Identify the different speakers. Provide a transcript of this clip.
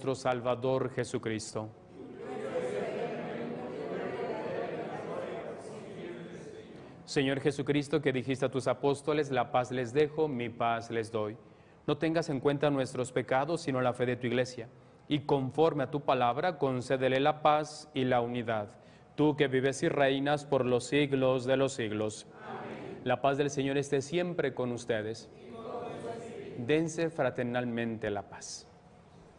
Speaker 1: nuestro Salvador Jesucristo. Señor Jesucristo, que dijiste a tus apóstoles, la paz les dejo, mi paz les doy. No tengas en cuenta nuestros pecados, sino la fe de tu Iglesia. Y conforme a tu palabra, concédele la paz y la unidad. Tú que vives y reinas por los siglos de los siglos. Amén. La paz del Señor esté siempre con ustedes. Dense fraternalmente la paz.